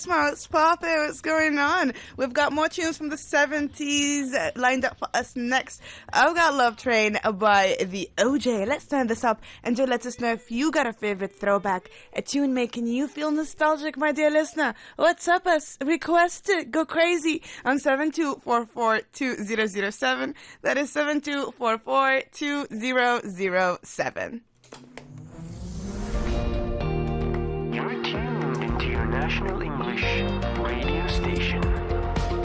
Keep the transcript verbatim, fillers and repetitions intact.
Cosmo, it's Poppy. What's going on? We've got more tunes from the seventies lined up for us next. I've got Love Train by the O J. Let's turn this up and do let us know if you got a favorite throwback, a tune making you feel nostalgic, my dear listener. What's up us? Request it. Go crazy on seven two four four two zero zero seven. That is seven two four four two zero zero seven. You're tuned into your national English